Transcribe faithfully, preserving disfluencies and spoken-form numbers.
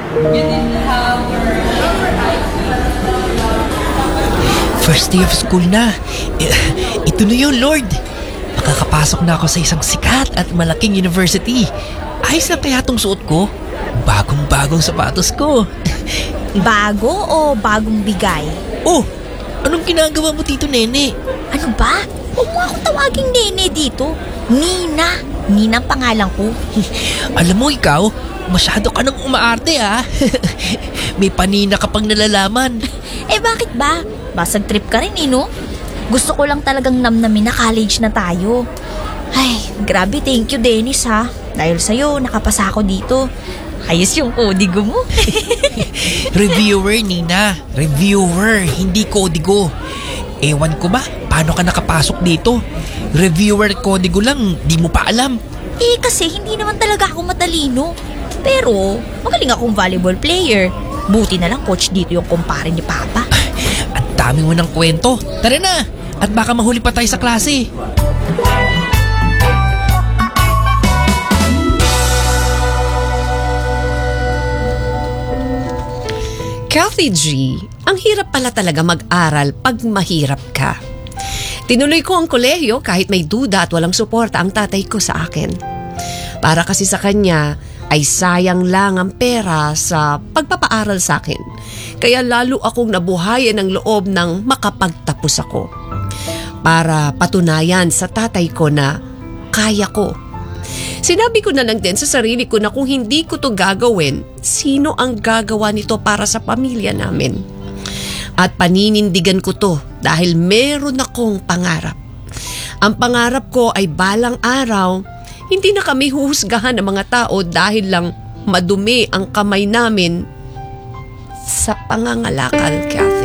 First day of school na. Eh, ito na yun, Lord. Makakapasok na ako sa isang sikat at malaking university. Ayos na kaya tong suot ko? Bagong-bagong sapatos ko. Bago o bagong bigay? Oh, anong ginagawa mo dito, Nene? Ano ba? Huwag mo akong tawaging Nene dito. Nina. Nina ang pangalan ko. Alam mo ikaw, masyado ka nang umaarte ha. May panina ka pang nalalaman. Eh bakit ba? Basag trip ka rin eh, no? Gusto ko lang talagang namnamin na college na tayo. Ay, grabe, thank you Dennis ha. Dahil sa'yo, nakapasa ako dito. Ayos yung kodigo mo. Reviewer, Nina. Reviewer, hindi kodigo. Ewan ko ba, paano ka nakapasok dito? Reviewer kodigo lang, di mo pa alam. Eh kasi hindi naman talaga ako matalino. Pero magaling akong volleyball player. Buti na lang coach dito yung kumpare ni Papa. Ang dami mo ng kwento. Tara na, at baka mahuli pa tayo sa klase. Kathy G, ang hirap pala talaga mag-aral pag mahirap ka. Tinuloy ko ang kolehiyo kahit may duda at walang suporta ang tatay ko sa akin. Para kasi sa kanya ay sayang lang ang pera sa pagpapaaral sa akin. Kaya lalo akong nabuhayan ng loob ng makapagtapos ako. Para patunayan sa tatay ko na kaya ko. Sinabi ko na lang din sa sarili ko na kung hindi ko to gagawin, sino ang gagawa nito para sa pamilya namin? At paninindigan ko to dahil meron akong pangarap. Ang pangarap ko ay balang araw, hindi na kami huhusgahan ng mga tao dahil lang madumi ang kamay namin sa pangangalakal, Kathy.